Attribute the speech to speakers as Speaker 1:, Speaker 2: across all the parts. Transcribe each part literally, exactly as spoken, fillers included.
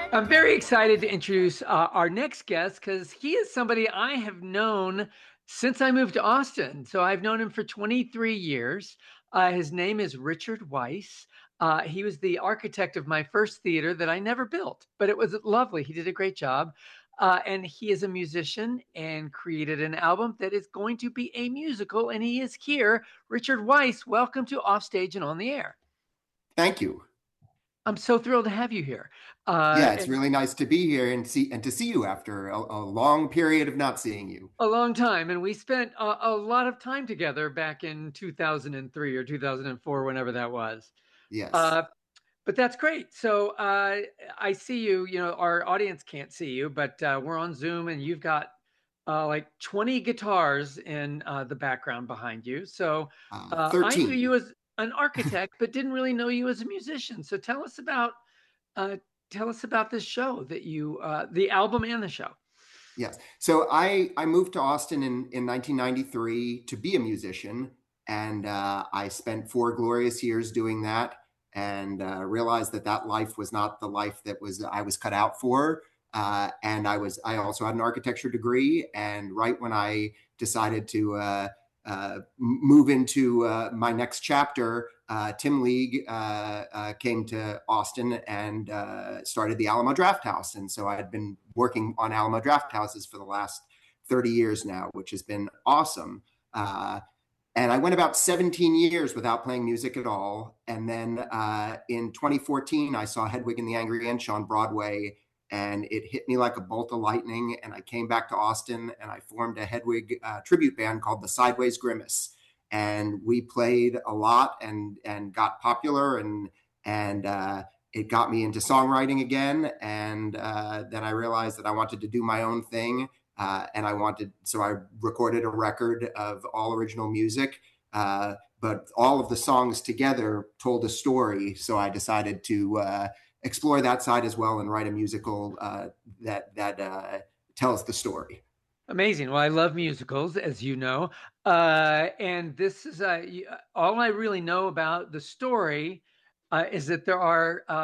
Speaker 1: I'm very excited to introduce uh, our next guest because he is somebody I have known since I moved to Austin. So I've known him for twenty-three years. Uh, his name is Richard Weiss. Uh, he was the architect of my first theater that I never built, but it was lovely. He did a great job. Uh, and he is a musician and created an album that is going to be a musical, and he is here. Richard Weiss, welcome to Offstage and On the Air.
Speaker 2: Thank you.
Speaker 1: I'm so thrilled to have you here. Uh,
Speaker 2: Yeah, it's
Speaker 1: and
Speaker 2: really nice to be here and see and to see you after a, a long period of not seeing you.
Speaker 1: a long time, and we spent a, a lot of time together back in two thousand three or two thousand four, whenever that was.
Speaker 2: Yes.
Speaker 1: Uh, but that's great. So uh, I see you. You know, our audience can't see you, but uh, we're on Zoom, and you've got uh, like twenty guitars in uh, the background behind you. So
Speaker 2: Uh,
Speaker 1: uh, I knew
Speaker 2: thirteen.
Speaker 1: you as an architect, but didn't really know you as a musician. So tell us about uh, tell us about this show that you, uh, the album and the show.
Speaker 2: Yes. So I I moved to Austin in in nineteen ninety-three to be a musician, and uh, I spent four glorious years doing that, and uh, realized that that life was not the life that was I was cut out for. Uh, and I was I also had an architecture degree, and right when I decided to uh, uh, move into uh, my next chapter, uh, Tim League uh, uh, came to Austin and uh, started the Alamo Draft House. And so I had been working on Alamo Draft Houses for the last thirty years now, which has been awesome. Uh, and I went about seventeen years without playing music at all. And then uh, in twenty fourteen, I saw Hedwig and the Angry Inch on Broadway, and it hit me like a bolt of lightning. And I came back to Austin and I formed a Hedwig uh, tribute band called the Sideways Grimace. And we played a lot and and got popular, and and uh, it got me into songwriting again. And uh, then I realized that I wanted to do my own thing, uh, and I wanted so I recorded a record of all original music, uh, but all of the songs together told a story. So I decided to uh, explore that side as well and write a musical uh, that that uh, tells the story.
Speaker 1: Amazing. Well, I love musicals, as you know. Uh, and this is uh, all I really know about the story uh, is that there are uh,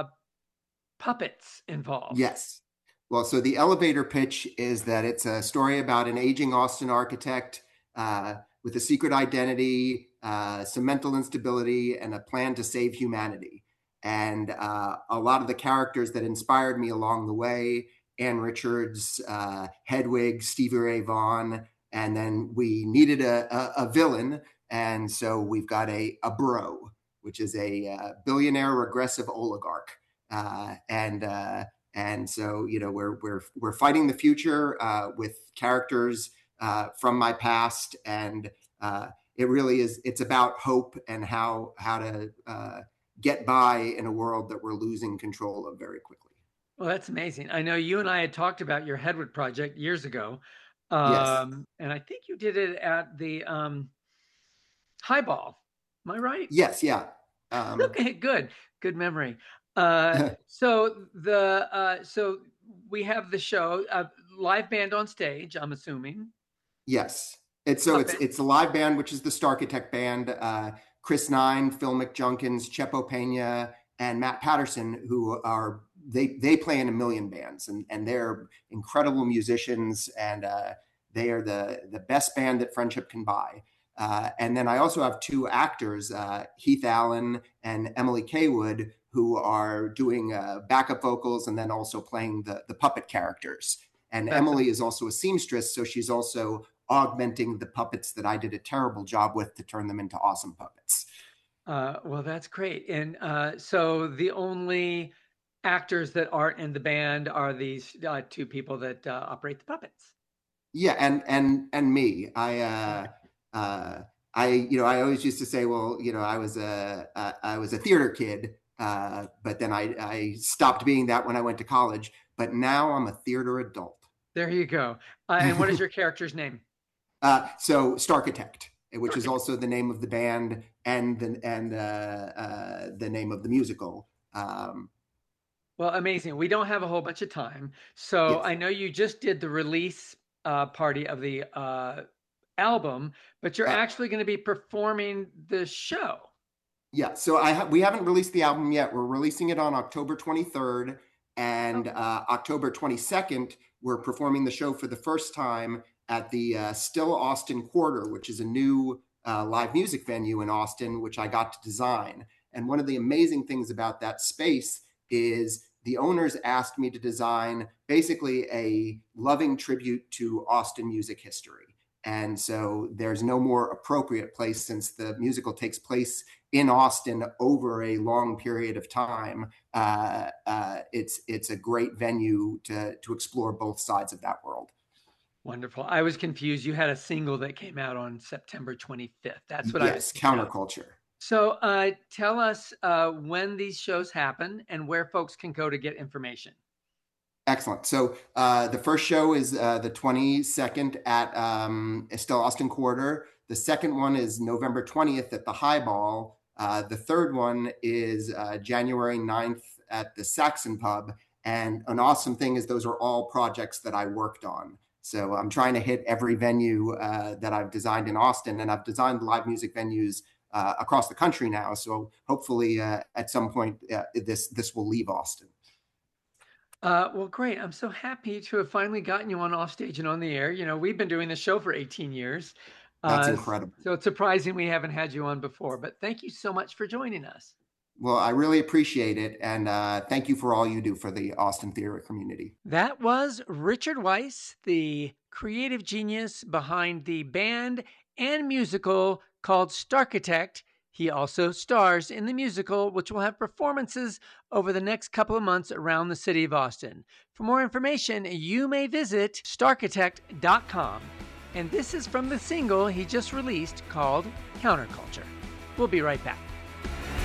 Speaker 1: puppets involved.
Speaker 2: Yes. Well, so the elevator pitch is that it's a story about an aging Austin architect uh, with a secret identity, uh, some mental instability, and a plan to save humanity. And uh, a lot of the characters that inspired me along the way, Ann Richards, uh, Hedwig, Stevie Ray Vaughan, and then we needed a, a, a villain. And so we've got a, a bro, which is a uh, billionaire regressive oligarch. Uh, and uh, and so you know we're we're we're fighting the future uh, with characters uh, from my past, and uh, it really is. It's about hope and how how to uh, get by in a world that we're losing control of very quickly.
Speaker 1: Well, that's amazing. I know you and I had talked about your Hedwig project years ago,
Speaker 2: Yes,
Speaker 1: um, and I think you did it at the um, Highball. Am I right?
Speaker 2: yes, yeah. Um,
Speaker 1: Okay, good, good memory. Uh, so the uh, so we have the show, uh, live band on stage. I'm assuming.
Speaker 2: Yes. It's so it's
Speaker 1: Puppet.
Speaker 2: it's a live band, which is the Starkitect band. Uh, Chris Nine, Phil McJunkins, Chepo Pena, and Matt Patterson, who are they they play in a million bands, and and they're incredible musicians, and uh, they are the the best band that friendship can buy. Uh, and then I also have two actors, uh, Heath Allen and Emily Kaywood, who are doing uh, backup vocals and then also playing the the puppet characters. And
Speaker 1: That's
Speaker 2: Emily is also a seamstress, so she's also augmenting the puppets that I did a terrible job with to turn them into awesome puppets.
Speaker 1: uh, well, that's great. And uh, so the only actors that aren't in the band are these uh, two people that uh, operate the puppets.
Speaker 2: Yeah, and and and me, I uh, uh, I you know I always used to say, well, you know, I was a uh, I was a theater kid, uh, but then I I stopped being that when I went to college. But now I'm a theater adult.
Speaker 1: There you go. Uh, and what is your character's name?
Speaker 2: Uh, so Starkitect, which is
Speaker 1: Architect.
Speaker 2: also the name of the band and the and uh, uh, the name of the musical. Um,
Speaker 1: Well, amazing. We don't have a whole bunch of time. So
Speaker 2: yes,
Speaker 1: I know you just did the release uh, party of the uh, album, but you're
Speaker 2: uh,
Speaker 1: actually going to be performing the show.
Speaker 2: yeah. So I ha- we haven't released the album yet. We're releasing it on October twenty-third, And uh, October twenty-second, we're performing the show for the first time at the uh, Still Austin Quarter, which is a new uh, live music venue in Austin, which I got to design. And one of the amazing things about that space is the owners asked me to design basically a loving tribute to Austin music history. And so there's no more appropriate place, since the musical takes place in Austin over a long period of time. Uh, uh, it's it's a great venue to, to explore both sides of that world.
Speaker 1: Wonderful. I was confused. You had a single that came out on September twenty-fifth. That's what
Speaker 2: yes,
Speaker 1: I was
Speaker 2: Counterculture.
Speaker 1: So uh, tell us uh, when these shows happen and where folks can go to get information.
Speaker 2: Excellent. So uh, the first show is uh, the twenty-second at um, Still Austin Quarter. The second one is November twentieth at the Highball. Uh, the third one is uh, January ninth at the Saxon Pub. And an awesome thing is those are all projects that I worked on. So I'm trying to hit every venue uh, that I've designed in Austin, and I've designed live music venues uh, across the country now. So hopefully uh, at some point uh, this this will leave Austin.
Speaker 1: Uh, well, great. I'm so happy to have finally gotten you on Offstage and on the Air. You know, we've been doing this show for eighteen years.
Speaker 2: That's
Speaker 1: uh,
Speaker 2: incredible.
Speaker 1: So it's surprising we haven't had you on before, but thank you so much for joining us.
Speaker 2: Well, I really appreciate it. And uh, thank you for all you do for the Austin theater community.
Speaker 1: That was Richard Weiss, the creative genius behind the band and musical called Starchitect. He also stars in the musical, which will have performances over the next couple of months around the city of Austin. For more information, you may visit starchitect dot com. And this is from the single he just released called Counterculture. We'll be right back.